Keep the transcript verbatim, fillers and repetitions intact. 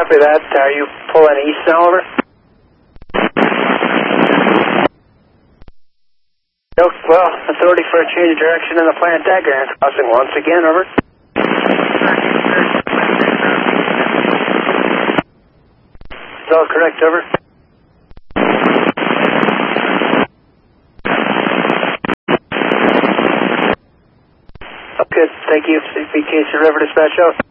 Copy that. Are you pulling east now, over? Well, authority for a change of direction in the plant diagram. Crossing once again, over. It's all correct, over. Okay, thank you. C P K C River Dispatch out.